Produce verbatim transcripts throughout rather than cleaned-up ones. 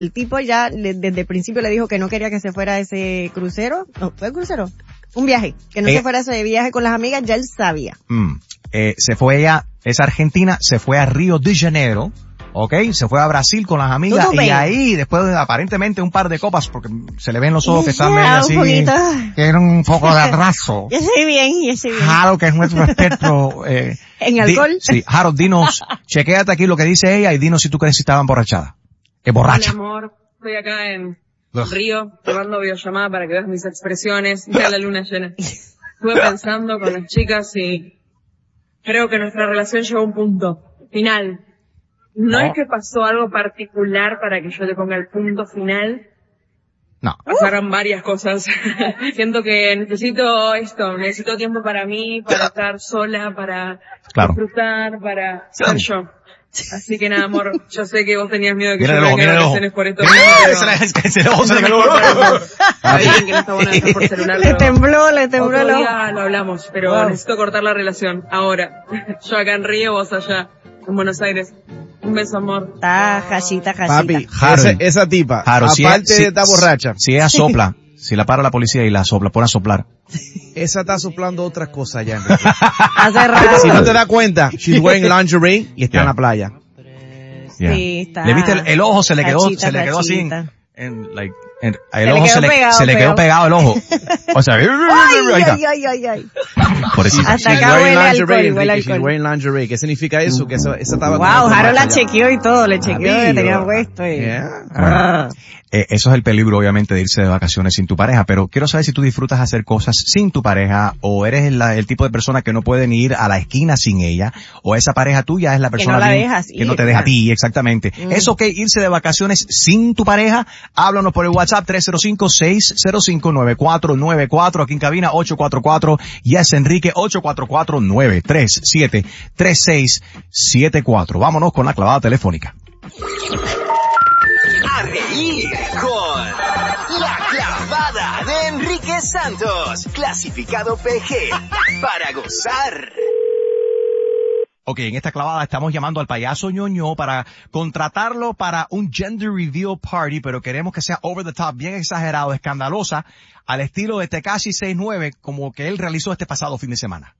el tipo ya le, desde el principio le dijo que no quería que se fuera a ese crucero. No, ¿fue el crucero? Un viaje. Que no eh, se fuera a ese viaje con las amigas, ya él sabía. Mm, eh, se fue ella, esa argentina, se fue a Río de Janeiro. Ok, se fue a Brasil con las amigas y ahí, después de aparentemente un par de copas, porque se le ven los ojos que están medio así, que era un poco de atraso. Ya sé bien, ya sé bien. Harold, que es nuestro experto. Eh, ¿En alcohol? Di, sí, Harold, dinos, chequéate aquí lo que dice ella y dinos si tú crees si estaba emborrachada. Es borracha. Hola, amor, estoy acá en Río, tomando videollamada para que veas mis expresiones de la luna llena. Estuve pensando con las chicas y creo que nuestra relación llegó a un punto final. No, no es que pasó algo particular para que yo le ponga el punto final. No. Pasaron uh. varias cosas. Siento que necesito esto, necesito tiempo para mí, para estar sola, para claro. disfrutar, para ser yo. Así que nada, amor, yo sé que vos tenías miedo de que mira yo me relaciones por esto. Alguien que no está bueno por celular. Le tembló, le tembló. Otro día lo hablamos, pero wow. necesito cortar la relación. Ahora. Yo acá en Río, vos allá, en Buenos Aires. Un beso, amor. Está jachita, jachita. Papi, esa, esa tipa, Jaro, aparte si de estar si, borracha. Si ella sopla, si la para la policía y la sopla, pone a soplar. Esa está soplando otras cosas ya. Hace rato. Si no te das cuenta, she's wearing lingerie y está yeah. en la playa. Yeah. Sí, está. ¿Le viste el, el ojo? Se le quedó, cachita, se le quedó cachita. así. En, like, en, el se ojo le se, le, pegado, se le quedó pegado el ojo. O sea, ay, ahí está. ay, ay, ay, ay. Por eso. Hasta acá huele alcohol, huele alcohol. She's wearing lingerie. ¿Qué significa eso? Que esa, esa estaba wow, Harold la chequeó y todo, le chequeó que tenía puesto. Y... Yeah. Bueno, eh, eso es el peligro, obviamente, de irse de vacaciones sin tu pareja, pero quiero saber si tú disfrutas hacer cosas sin tu pareja, o eres el, el tipo de persona que no puede ni ir a la esquina sin ella, o esa pareja tuya es la persona que no, la bien, dejas que ir, no te deja a ti, exactamente. Mm. ¿Es ok irse de vacaciones sin tu pareja? Háblanos por el WhatsApp tres cero cinco, seis cero cinco, nueve cuatro nueve cuatro, aquí en cabina ocho cuatro cuatro, yes Enrique, ocho cuatro cuatro, nueve tres siete, tres seis siete cuatro. Vámonos con la clavada telefónica. A reír con la clavada de Enrique Santos, clasificado P G, para gozar. Ok, en esta clavada estamos llamando al payaso ñoño para contratarlo para un gender reveal party, pero queremos que sea over the top, bien exagerado, escandalosa, al estilo de Tekashi sesenta y nueve, como que él realizó este pasado fin de semana.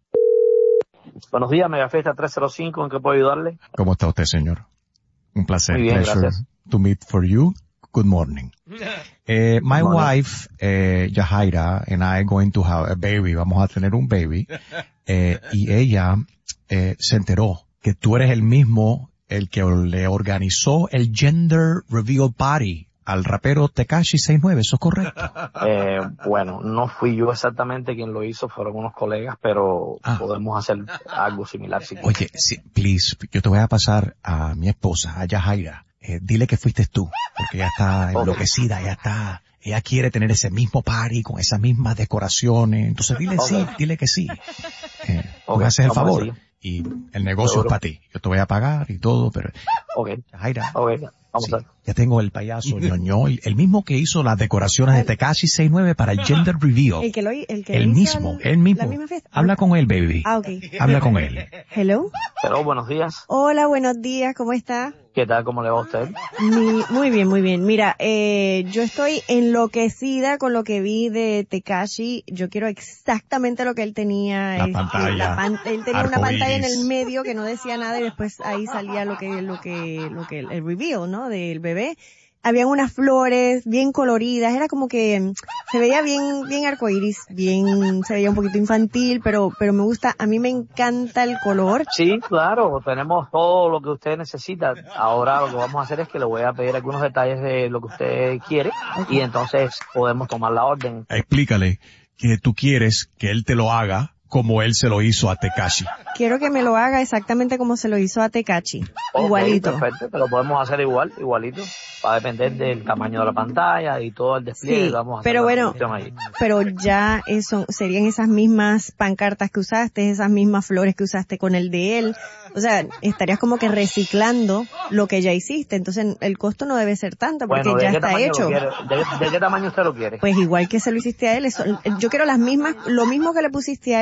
Buenos días, Megafiesta tres cero cinco, ¿en qué puedo ayudarle? ¿Cómo está usted, señor? Un placer. Muy bien, Pleasure gracias. To meet for you. Good morning. Eh, my morning. wife, eh, Yahaira, and I are going to have a baby. Vamos a tener un baby. Eh, y ella, eh, se enteró que tú eres el mismo, el que le organizó el gender reveal party al rapero Tekashi sesenta y nueve, ¿eso es correcto? Eh, bueno, no fui yo exactamente quien lo hizo, fueron unos colegas, pero ah. podemos hacer algo similar si Oye, sí, please, yo te voy a pasar a mi esposa, a Yahaira. Eh, dile que fuiste tú, porque ella está enloquecida, ella está, ella quiere tener ese mismo party con esas mismas decoraciones. Entonces dile okay. sí, dile que sí. Eh, okay. Me haces el favor. Y el negocio Seguro. Es para ti. Yo te voy a pagar y todo, pero... Ok. Yahaira. Ok. Vamos sí, a ver. Ya tengo el payaso ñoño, el, el mismo que hizo las decoraciones de Tekashi sesenta y nueve para el gender reveal. El que lo, el que el mismo, el, el mismo. Habla con él, baby. Ah, ok. Habla con él. Hello. Hello, buenos días. Hola, buenos días, ¿cómo está? ¿Qué tal? ¿Cómo le va a usted? Mi, muy bien, muy bien. Mira, eh, yo estoy enloquecida con lo que vi de Tekashi. Yo quiero exactamente lo que él tenía. La este, pantalla. La pan, él tenía una Arcoiris. Pantalla en el medio que no decía nada y después ahí salía lo que, lo que, lo que, el reveal, ¿no? Del bebé. Habían unas flores bien coloridas, era como que se veía bien, bien arcoíris, bien, se veía un poquito infantil, pero, pero me gusta, a mí me encanta el color. Sí, claro, tenemos todo lo que usted necesita. Ahora lo que vamos a hacer es que le voy a pedir algunos detalles de lo que usted quiere okay. y entonces podemos tomar la orden. Explícale que tú quieres que él te lo haga como él se lo hizo a Tekashi. Quiero que me lo haga exactamente como se lo hizo a Tekashi. Okay, igualito. Perfecto, te lo podemos hacer igual, igualito. Va a depender del tamaño de la pantalla y todo el despliegue. Sí, vamos a pero bueno, ahí. pero ya eso serían esas mismas pancartas que usaste, esas mismas flores que usaste con el de él. O sea, estarías como que reciclando lo que ya hiciste. Entonces el costo no debe ser tanto porque bueno, ya está hecho. ¿De, ¿De qué tamaño usted lo quiere? Pues igual que se lo hiciste a él. Eso, yo quiero las mismas, lo mismo que le pusiste a él,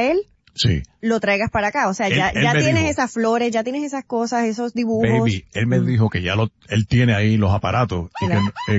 sí. lo traigas para acá. O sea, Él- ya, él ya me tienes dijo- esas flores, ya tienes esas cosas, esos dibujos. Baby, él me dijo que ya lo, él tiene ahí los aparatos y que, Claro. eh,